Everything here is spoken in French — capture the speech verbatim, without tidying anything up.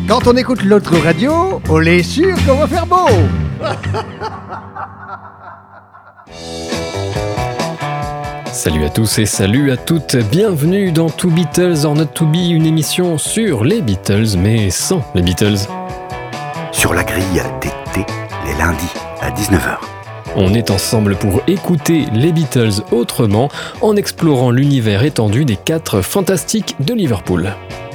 Quand on écoute l'autre radio, on est sûr qu'on va faire beau. Salut à tous et salut à toutes, bienvenue dans Two Beatles or Not To Be, une émission sur les Beatles mais sans les Beatles. Sur la grille d'été, les lundis à dix-neuf heures. On est ensemble pour écouter les Beatles autrement, en explorant l'univers étendu des quatre fantastiques de Liverpool.